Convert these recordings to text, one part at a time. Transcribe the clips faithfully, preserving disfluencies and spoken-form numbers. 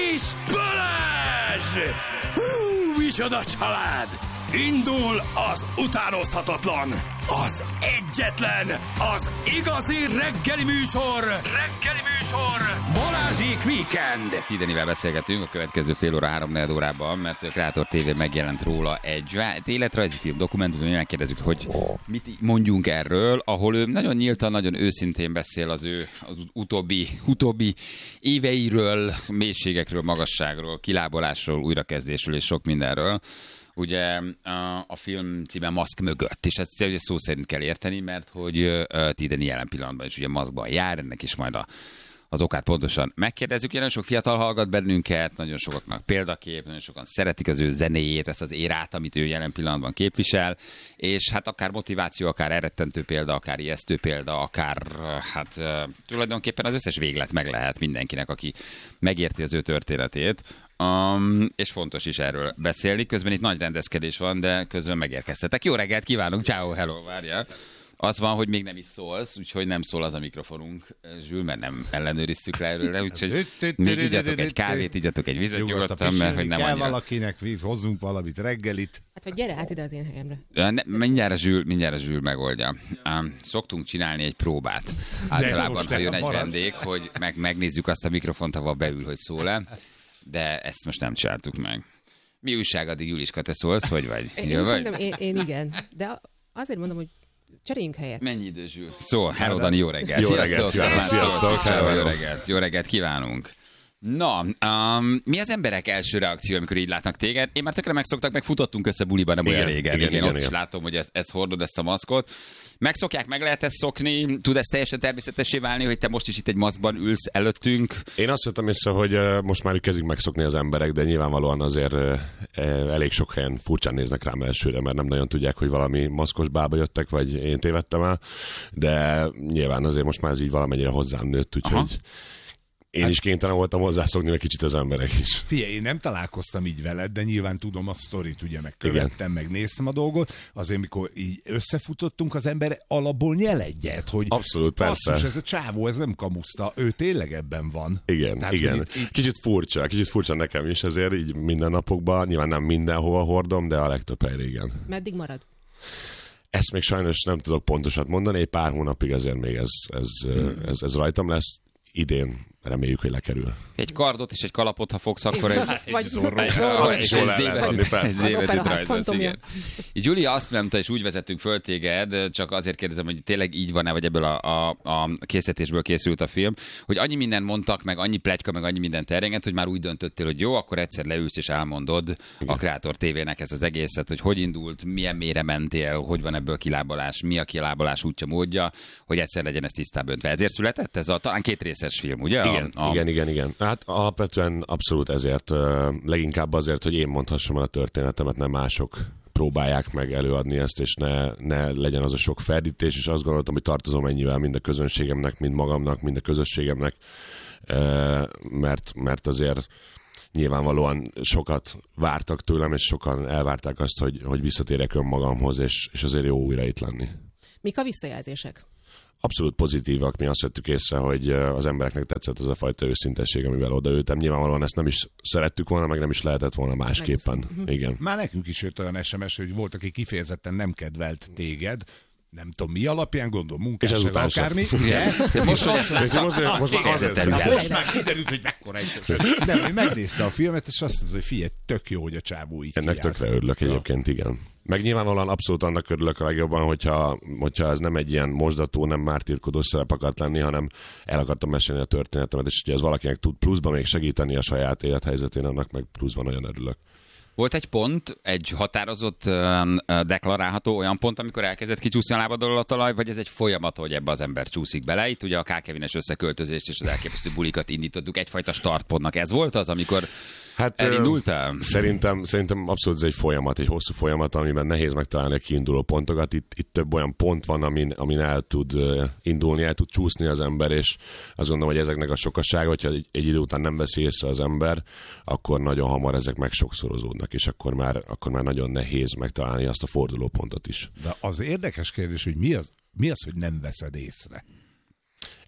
és Balázs! Hú, micsoda család! Indul az utánozhatatlan, az egyetlen, az igazi reggeli műsor, reggeli műsor, Balázsék Weekend. Tidenivel beszélgetünk a következő fél óra, három-negyed órában, mert a Kreator té vé megjelent róla egy életrajzi film, dokumentum, hogy megkérdezzük, hogy mit mondjunk erről, ahol ő nagyon nyíltan, nagyon őszintén beszél az ő az utóbbi, utóbbi éveiről, mélységekről, magasságról, kilábalásról, újrakezdésről és sok mindenről. Ugye a, a film címe Maszk mögött, és ezt ugye szó szerint kell érteni, mert hogy uh, Tideni jelen pillanatban is ugye maszkban jár, ennek is majd a, az okát pontosan megkérdezzük. Nagyon sok fiatal hallgat bennünket, nagyon sokaknak példakép, nagyon sokan szeretik az ő zenéjét, ezt az érát, amit ő jelen pillanatban képvisel, és hát akár motiváció, akár elrettentő példa, akár ijesztő példa, akár hát uh, tulajdonképpen az összes véglet meg lehet mindenkinek, aki megérti az ő történetét. Um, és fontos is erről beszélni. Közben itt nagy rendezkedés van, de közben megérkeztetek. Jó reggelt kívánunk, ciao, hello, várjál. Az van, hogy még nem is szólsz, úgyhogy nem szól az a mikrofonunk, Zsül, mert nem ellenőriztük le erről, úgyhogy még igyatok egy kávét, igyatok egy vizet nyugodtan, mert hogy nem kell annyira. Valakinek, hozzunk valamit reggelit. Hát vagy gyere át ide az én helyemre. Ne, mindjárt, Zsül, mindjárt Zsül megoldja. Um, szoktunk csinálni egy próbát. Általában, ha jön egy vendég, hogy meg, megnézzük azt a mikrofont, ahol beül, hogy szól-e. De ezt most nem csináltuk meg. Mi újság addig, Juliska, te szólsz, hogy vagy? Én, Jó, én vagy? szerintem én, én igen, de azért mondom, hogy cseréljünk helyet. Mennyi idő, Zsül? Szó, hello, Dani, jó reggelt. Jó reggelt kívánunk, Sziasztok. sziasztok. Jó reggelt, jó reggelt kívánunk. Na, um, mi az emberek első reakció, amikor így látnak téged? Én már tökre megszoktak, meg futottunk össze buliban, nem olyan régen. Igen, igen, ott igen. is látom, hogy ezt, ezt hordod, ezt a maszkot. Megszokják, meg lehet ezt szokni? Tud ez teljesen természetessé válni, hogy te most is itt egy maszkban ülsz előttünk? Én azt vettem észre, hogy uh, most már kezdik megszokni az emberek, de nyilvánvalóan azért uh, elég sok helyen furcsán néznek rám elsőre, mert nem nagyon tudják, hogy valami maszkos bába jöttek, vagy én tévedtem el, de nyilván azért most már ez így valamennyire hozzám nőtt, úgyhogy Aha. Én is kénytelen voltam hozzászokni, meg kicsit az emberek is. Figyelj, én nem találkoztam így veled, de nyilván tudom a sztorit, ugye megkövettem, megnéztem a dolgot. Azért, mikor így összefutottunk, az ember alapból nyel egyet, hogy abszolút, persze. Basszus, ez a csávó, ez nem kamuszta, ő tényleg ebben van. Igen, Tehát, igen. Itt, itt... Kicsit furcsa, kicsit furcsa nekem is ezért, így minden napokban, nyilván nem mindenhova hordom, de a legtöbb helyre igen. Meddig marad? Ezt még sajnos nem tudok pontosat mondani, egy pár hónapig azért még ez, ez, hmm. ez, ez rajtam lesz. Idén reméljük, hogy lekerül. Egy kardot és egy kalapot, ha fogsz, akkor egy... Vagy zorró. Egy zébetűt rajzolsz, igen. Így Julia azt mondta, és úgy vezettünk föl téged, csak azért kérdezem, hogy tényleg így van-e, vagy ebből a, a, a készítésből készült a film, hogy annyi mindent mondtak, meg annyi pletyka, meg annyi mindent terjenget, hogy már úgy döntöttél, hogy jó, akkor egyszer leülsz és elmondod igen. a Kreator té vének ez az egészet, hogy hogy indult, milyen mélyre mentél, hogy van ebből kilábalás, mi a kilábalás útja, módja, hogy egyszer legyen ez tisztább öntve. Ezért született ez a talán két részes film, ugye? Igen, a... igen, igen, igen. Hát alapvetően abszolút ezért, leginkább azért, hogy én mondhassam el a történetemet, nem mások próbálják meg előadni ezt, és ne, ne legyen az a sok ferdítés, és azt gondoltam, hogy tartozom ennyivel mind a közönségemnek, mind magamnak, mind a közösségemnek, mert, mert azért nyilvánvalóan sokat vártak tőlem, és sokan elvárták azt, hogy, hogy visszatérek önmagamhoz, és, és azért jó újra itt lenni. Mik a visszajelzések? Abszolút pozitívak, mi azt vettük észre, hogy az embereknek tetszett az a fajta őszintesség, amivel odaültem. Nyilvánvalóan ezt nem is szerettük volna, meg nem is lehetett volna másképpen. Igen. Már nekünk is jött olyan es em es, hogy volt, aki kifejezetten nem kedvelt téged, nem tudom mi alapján, gondolom, munkás, vagy akármi. Most már kiderült, hogy mekkora egy. Nem, hogy megnézte a filmet, és azt mondta, hogy figyelj, tök jó, hogy a csávó így ennek tökre örülök egyébként, igen. Meg nyilvánvalóan abszolút annak örülök a legjobban, hogyha, hogyha ez nem egy ilyen mosdató, nem mártírkodó szerep akart lenni, hanem el akartam mesélni a történetemet, és hogyha ez valakinek tud pluszban még segíteni a saját élethelyzetén, annak meg pluszban olyan örülök. Volt egy pont, egy határozott, deklarálható olyan pont, amikor elkezdett kicsúszni a lábadról a talaj, vagy ez egy folyamat, hogy ebbe az ember csúszik bele? Itt ugye a K-Kevines összeköltözést és az elképesztő bulikat indítottuk egyfajta startpontnak. Ez volt az, amikor hát, elindultál? Szerintem, szerintem abszolút ez egy folyamat, egy hosszú folyamat, amiben nehéz megtalálni a kiinduló pontokat. Itt, itt több olyan pont van, amin, amin el tud indulni, el tud csúszni az ember, és azt gondolom, hogy ezeknek a sokasága, hogyha egy, egy idő után nem veszi észre az ember, akkor nagyon hamar ezek meg sokszorozódnak, és akkor már, akkor már nagyon nehéz megtalálni azt a fordulópontot is. De az érdekes kérdés, hogy mi az, mi az, hogy nem veszed észre?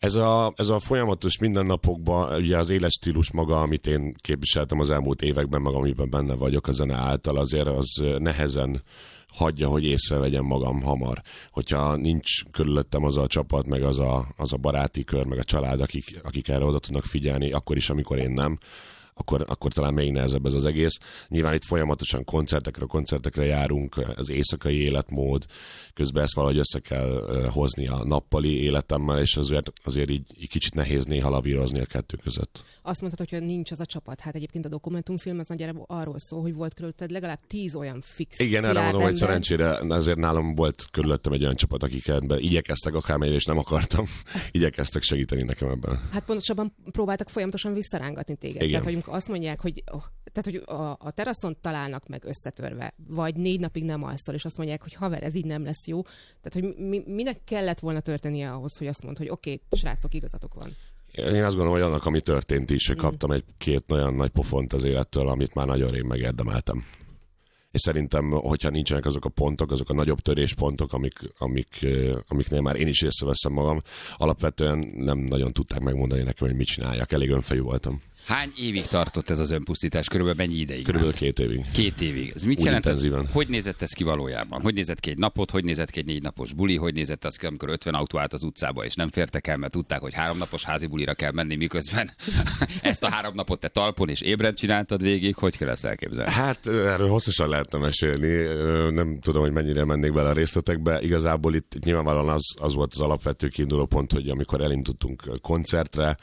Ez a, ez a folyamatos mindennapokban, ugye az életstílus maga, amit én képviseltem az elmúlt években, meg amiben benne vagyok a zene által, azért az nehezen hagyja, hogy észrevegyem magam hamar. Hogyha nincs körülöttem az a csapat, meg az a, az a baráti kör, meg a család, akik, akik erre oda tudnak figyelni, akkor is, amikor én nem, Akkor, akkor talán még nehezebb ez az egész. Nyilván itt folyamatosan koncertekre, koncertekre járunk, az éjszakai életmód, közben ezt valahogy össze kell hozni a nappali életemmel, és azért, azért így, így kicsit nehéz néha lavírozni a kettő között. Azt mondtad, hogy nincs az a csapat. Hát egyébként a dokumentumfilm az nagyjából arról szól, hogy volt körülötted legalább tíz olyan fix. Igen, erre mondom, hogy szerencsére azért nálam volt körülöttem egy olyan csapat, akik ebben igyekeztek, akármennyire is nem akartam, igyekeztek segíteni nekem ebben. Hát pontosabban próbáltak folyamatosan visszarángatni téged. Igen. Tehát, hogy azt mondják, hogy, oh, tehát, hogy a, a teraszon találnak meg összetörve, vagy négy napig nem alszol, és azt mondják, hogy haver, ez így nem lesz jó. Tehát, hogy mi, minek kellett volna történnie ahhoz, hogy azt mondd, hogy oké, okay, srácok, igazatok van. Én azt gondolom, hogy annak, ami történt is, hogy kaptam mm. egy-két olyan nagy pofont az élettől, amit már nagyon rég megérdemeltem. És szerintem, hogyha nincsenek azok a pontok, azok a nagyobb töréspontok, amik, amik, amiknél már én is észreveszem magam, alapvetően nem nagyon tudták megmondani nekem, hogy mit csináljak. Elég önfejű voltam. Hány évig tartott ez az önpusztítás? Körülbelül mennyi ideig? Körülbelül két évig. Két évig. Ez mit Úgy jelent? intenzíven. Hogy nézett ez ki valójában? Hogy nézett ki egy napot? Hogy nézett ki egy négy napos buli? Hogy nézett az ki, amikor ötven autó állt az utcába, és nem fértek el, mert tudták, hogy három napos házi bulira kell menni, miközben ezt a három napot te talpon és ébren csináltad végig? Hogy kell ezt elképzelni? Hát erről hosszasan lehetne mesélni. Nem tudom, hogy mennyire mennék bele a részletekbe. Igazából itt nyilvánvalóan az, az volt az alapvető kiinduló pont, hogy amikor elindultunk koncertre,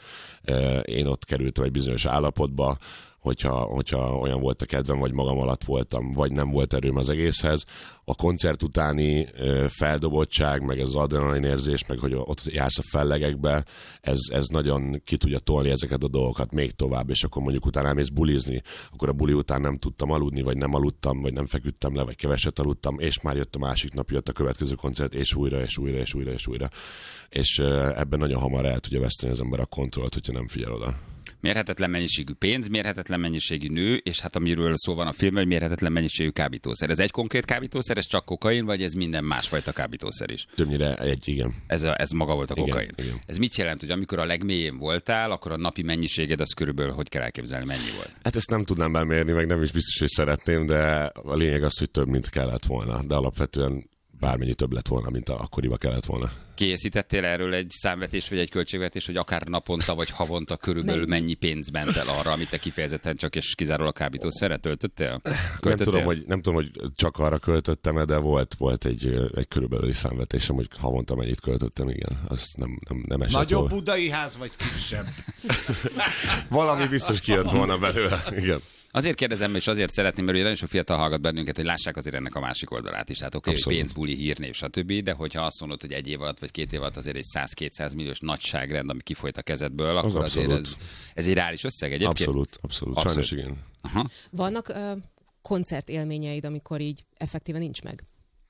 én ott kerültem egy bizonyos állapotba, hogyha, hogyha olyan volt a kedvem, vagy magam alatt voltam, vagy nem volt erőm az egészhez. A koncert utáni feldobottság, meg ez az adrenalin érzés, meg hogy ott jársz a fellegekbe, ez, ez nagyon ki tudja tolni ezeket a dolgokat még tovább, és akkor mondjuk utána elmész bulizni, akkor a buli után nem tudtam aludni, vagy nem aludtam, vagy nem feküdtem le, vagy keveset aludtam, és már jött a másik nap, jött a következő koncert, és újra, és újra, és újra, és újra. És ebben nagyon hamar el tudja veszteni az ember a kontrollt, hogyha nem figyel oda. Mérhetetlen mennyiségű pénz, mérhetetlen mennyiségű nő, és hát amiről szó van a filmben, hogy mérhetetlen mennyiségű kábítószer. Ez egy konkrét kábítószer, ez csak kokain, vagy ez minden másfajta kábítószer is? Többnyire egy, igen. Ez, a, ez maga volt a kokain. Igen, igen. Ez mit jelent, hogy amikor a legmélyén voltál, akkor a napi mennyiséged az körülbelül hogy kell elképzelni, mennyi volt? Hát ezt nem tudnám bemérni, meg nem is biztos, hogy szeretném, de a lényeg az, hogy több, mint kellett volna. De alapvetően bármennyi több lett volna, mint akkoriban kellett volna. Készítettél erről egy számvetés vagy egy költségvetés, hogy akár naponta vagy havonta körülbelül mennyi pénz ment el arra, amit te kifejezetten csak és kizárólag kábítószerre töltöttél? Nem tudom, hogy, nem tudom, hogy csak arra költöttem, de volt, volt egy, egy körülbelüli számvetésem, hogy havonta mennyit költöttem, igen. Azt nem, nem, nem esett Nagyobb volna. budai ház, vagy kisebb? Valami biztos kijött volna belőle, igen. Azért kérdezem, és azért szeretném, mert ugye nagyon sok fiatal hallgat bennünket, hogy lássák azért ennek a másik oldalát is. Hát oké, okay, pénzbuli, hírnév, stb. De hogyha azt mondod, hogy egy év alatt vagy két év alatt azért egy száz-kétszáz milliós nagyságrend, ami kifolyt a kezedből, akkor az azért ez, ez egy reális összeg egyébként? Abszolút, abszolút. abszolút. Sajnos igen. Aha. Vannak uh, koncertélményeid, amikor így effektíven nincs meg?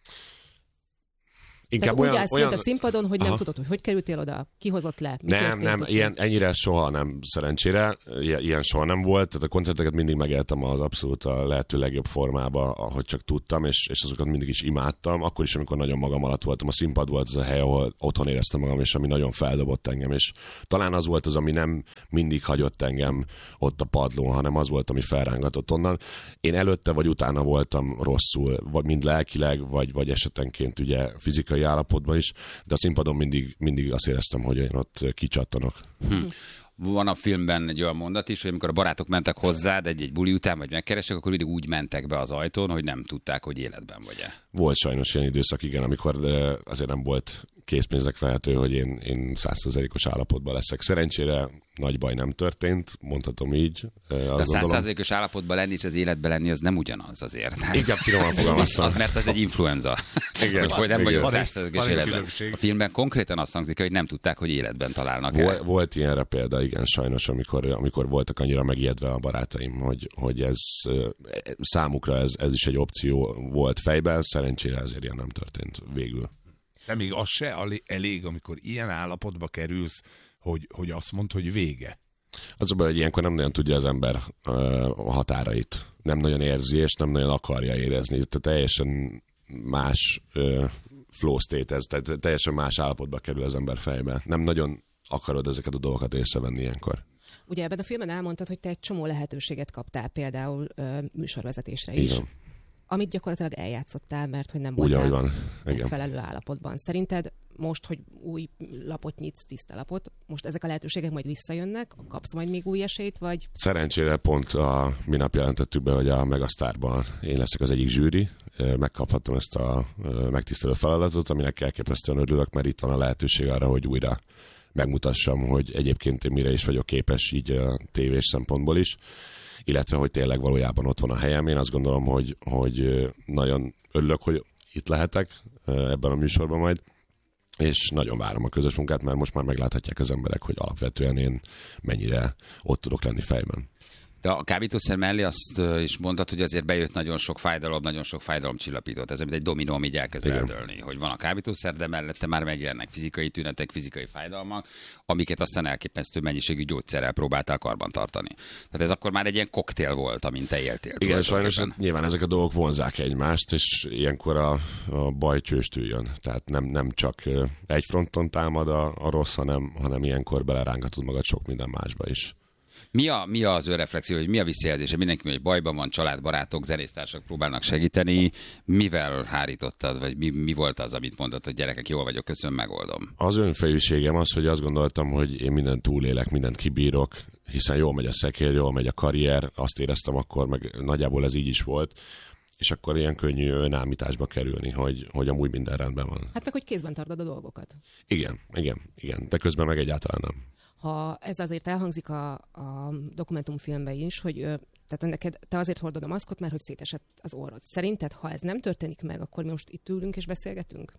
Inkább Tehát olyan, úgy állsz olyan... a színpadon, hogy nem Aha. tudod, hogy hogy kerültél oda, kihozott le, mi Nem, nem, ilyen, ennyire soha nem, szerencsére, ilyen soha nem volt, tehát a koncerteket mindig megéltem az abszolút a lehető legjobb formába, ahogy csak tudtam, és, és azokat mindig is imádtam, akkor is, amikor nagyon magam alatt voltam, a színpad volt az a hely, ahol otthon éreztem magam, és ami nagyon feldobott engem, és talán az volt az, ami nem mindig hagyott engem ott a padlón, hanem az volt, ami felrángatott onnan. Én előtte vagy utána voltam rosszul, vagy mind lelkileg, vagy, vagy esetenként ugye fizikai állapotban is, de a színpadon mindig, mindig azt éreztem, hogy én ott kicsattanok. Hm. Van a filmben egy olyan mondat is, hogy amikor a barátok mentek hozzád egy-egy buli után, vagy megkeresek, akkor mindig úgy mentek be az ajtón, hogy nem tudták, hogy életben vagy-e. Volt sajnos ilyen időszak, igen, amikor azért nem volt készpénznek vehető, hogy én, én százszerzelékos állapotban leszek. Szerencsére nagy baj nem történt, mondhatom így. De a százszerzelékos állapotban lenni és az életben lenni, az nem ugyanaz azért. Inkább finoman fogalmaztam. Az, mert az egy influenza. Igen, hogy, hogy nem igen. vagyok százszerzelékos életben. A filmben konkrétan azt hangzik, hogy nem tudták, hogy életben találnak el. Vol, volt ilyenre példa, igen, sajnos, amikor, amikor voltak annyira megijedve a barátaim, hogy, hogy ez számukra ez, ez is egy opció volt fejben, szerencsére ezért ilyen nem történt végül. De még az se elég, amikor ilyen állapotba kerülsz, hogy, hogy azt mondd, hogy vége. Az a baj, hogy ilyenkor nem nagyon tudja az ember uh, a határait. Nem nagyon érzi, és nem nagyon akarja érezni. Tehát teljesen más uh, flow state ez, tehát teljesen más állapotba kerül az ember fejbe. Nem nagyon akarod ezeket a dolgokat észrevenni ilyenkor. Ugye ebben a filmben elmondtad, hogy te egy csomó lehetőséget kaptál például ö, műsorvezetésre is. Igen. Amit gyakorlatilag eljátszottál, mert hogy nem Úgy, voltál van. megfelelő állapotban. Szerinted most, hogy új lapot nyitsz, tiszta lapot, most ezek a lehetőségek majd visszajönnek, kapsz majd még új esélyt, vagy... Szerencsére pont a minap jelentettük be, hogy a Megasztárban én leszek az egyik zsűri, megkaphattam ezt a megtisztelő feladatot, aminek elképesztően örülök, mert itt van a lehetőség arra, hogy újra megmutassam, hogy egyébként én mire is vagyok képes így a tévés szempontból is, illetve hogy tényleg valójában ott van a helyem. Én azt gondolom, hogy, hogy nagyon örülök, hogy itt lehetek ebben a műsorban majd, és nagyon várom a közös munkát, mert most már megláthatják az emberek, hogy alapvetően én mennyire ott tudok lenni fejben. De a kábítószer mellé azt is mondtad, hogy azért bejött nagyon sok fájdalom, nagyon sok fájdalomcsillapítót. Ez mint egy dominó, ami így elkezd eldőlni, hogy van a kábítószer, de mellette már megjelennek fizikai tünetek, fizikai fájdalmak, amiket aztán elképesztő mennyiségű gyógyszerrel próbáltál karban tartani. Tehát ez akkor már egy ilyen koktél volt, amint te éltél. Igen, sajnos nyilván ezek a dolgok vonzák egymást, és ilyenkor a, a baj csőstül jön. Tehát nem, nem csak egy fronton támad a, a rossz, hanem, hanem ilyenkor belerángatod magad sok minden másba is. Mi, a, mi az önreflexió, hogy mi a visszajelzése? Mindenki, hogy bajban van, család, barátok, zenésztársak próbálnak segíteni. Mivel hárítottad, vagy mi, mi volt az, amit mondtad, hogy gyerekek, jól vagyok, köszönöm, megoldom? Az önfejűségem az, hogy azt gondoltam, hogy én mindent túlélek, mindent kibírok, hiszen jól megy a szekér, jól megy a karrier, azt éreztem akkor, meg nagyjából ez így is volt, és akkor ilyen könnyű önállításba kerülni, hogy, hogy amúgy minden rendben van. Hát meg, hogy kézben tartod a dolgokat. Igen, igen, igen, de közben meg egyáltalán nem. Ha ez azért elhangzik a, a dokumentumfilmben is, hogy ö, tehát neked, te azért hordod a maszkot, mert hogy szétesett az orrod. Szerinted, ha ez nem történik meg, akkor mi most itt ülünk és beszélgetünk?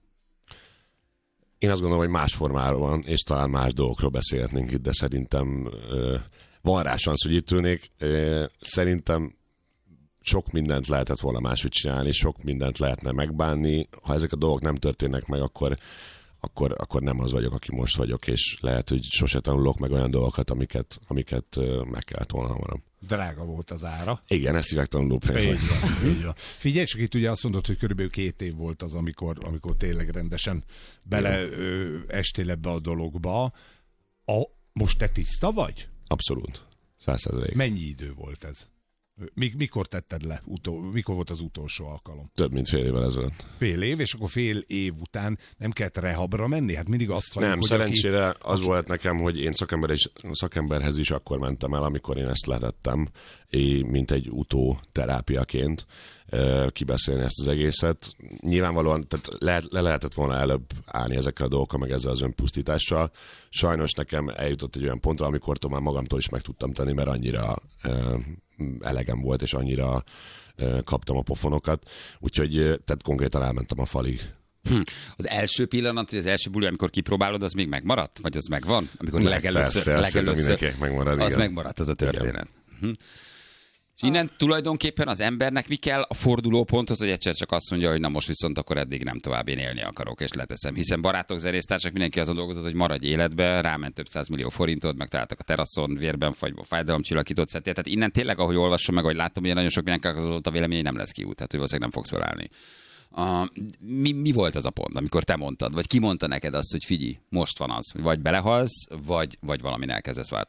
Én azt gondolom, hogy más formáról van, és talán más dolgokról beszélhetnénk itt, de szerintem ö, van rá szansz, hogy itt ülnék. Ö, szerintem sok mindent lehetett volna máshogy csinálni, sok mindent lehetne megbánni. Ha ezek a dolgok nem történnek meg, akkor Akkor, akkor nem az vagyok, aki most vagyok, és lehet, hogy sose tanulok meg olyan dolgokat, amiket, amiket meg kellett volna hamarabb. Drága volt az ára. Igen, ez szívegtanuló pénz. Így van, így van. Figyelj, csak itt ugye azt mondod, hogy körülbelül két év volt az, amikor, amikor tényleg rendesen bele ö, estél ebbe a dologba. A, most te tiszta vagy? Abszolút. Száz százalék. Mennyi idő volt ez? Mikor tetted le? Utol, mikor volt az utolsó alkalom? Több, mint fél évvel ezelőtt. Fél év, és akkor fél év után nem kellett rehabra menni? Hát mindig azt halljuk, Nem, hogy szerencsére aki, az aki... volt nekem, hogy én szakember is, szakemberhez is akkor mentem el, amikor én ezt letettem, mint egy utóterápiaként kibeszélni ezt az egészet. Nyilvánvalóan tehát le, le lehetett volna előbb állni ezekkel a dolgokkal, meg ezzel az önpusztítással. Sajnos nekem eljutott egy olyan pontra, amikor már magamtól is meg tudtam tenni, mert annyira elegem volt, és annyira kaptam a pofonokat. Úgyhogy tehát konkrétan elmentem a falig. Hm. Az első pillanat, az első buli, amikor kipróbálod, az még megmaradt? Vagy az megvan? Amikor meg legelőször, persze, legelőször megmarad, az igen. megmaradt az a történet. Hm. És innen tulajdonképpen az embernek mi kell a fordulóponthoz, hogy egyszer csak azt mondja, hogy na most viszont akkor eddig nem tovább, én élni akarok, és leteszem. Hiszen barátok, zenésztársak, mindenki azon dolgozott, hogy maradj életbe, ráment több száz millió forintod, megtaláltak a teraszon, vérben fagyva, fájdalomcsillapítót szedtél. Tehát innen tényleg, ahogy olvasom meg, ahogy látom, hogy nagyon sok mindenkinek az volt a vélemény, nem lesz kiút, tehát hogy valószínűleg nem fogsz felállni. Uh, mi, mi volt az a pont, amikor te mondtad, vagy ki mondta neked azt, hogy figyelj, most van az, vagy belehalsz, vagy, vagy valamin elkezdesz változni?